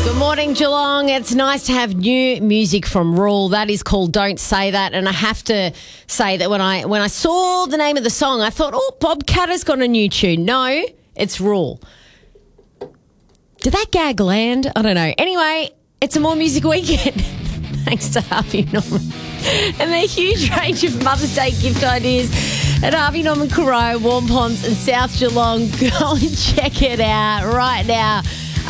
Good morning, Geelong. It's nice to have new music from Rule. That is called Don't Say That. And I have to say that when I saw the name of the song, I thought, oh, Bob Catter's got a new tune. No, it's Rule. Did that gag land? I don't know. Anyway, it's a More Music Weekend. Thanks to Harvey Norman and their huge range of Mother's Day gift ideas at Harvey Norman Coorow, Warm Ponds and South Geelong. Go and check it out right now.